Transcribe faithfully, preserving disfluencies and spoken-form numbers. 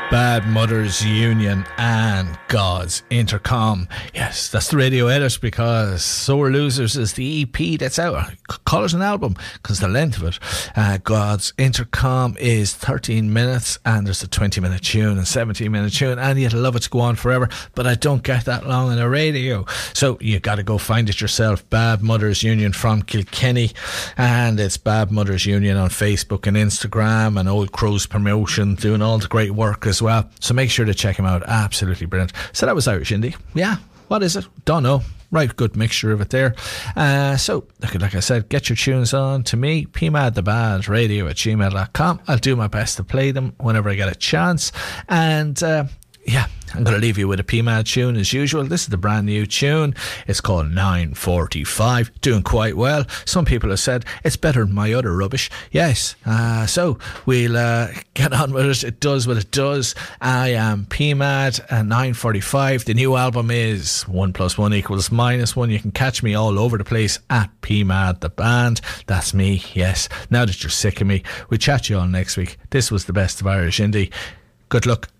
Bad Mothers Union and God's Intercom. Yes, that's the radio edit, because Sore Losers is the E P that's out. Call it an album because the length of it. Uh, God's Intercom is thirteen minutes, and there's a twenty minute tune and seventeen minute tune, and you'd love it to go on forever, but I don't get that long on the radio, so you got to go find it yourself. Bad Mothers Union from Kilkenny, and it's Bad Mothers Union on Facebook and Instagram, and Old Crows Promotion doing all the great work as well, so make sure to check him out. Absolutely brilliant. So that was Irish Indie. Yeah, what is it? Don't know. Right, good mixture of it there. Uh, so, like, like I said, get your tunes on to me, p mad the band radio at gmail dot com. I'll do my best to play them whenever I get a chance. And uh, yeah, I'm going to leave you with a P M A D tune as usual. This is the brand new tune. It's called nine forty-five. Doing quite well. Some people have said it's better than my other rubbish. Yes. Uh, so we'll uh, get on with it. It does what it does. I am P M A D at nine forty-five. The new album is one plus one equals minus one. You can catch me all over the place at P M A D the band. That's me. Yes. Now that you're sick of me, we'll chat to you all next week. This was the best of Irish Indie. Good luck.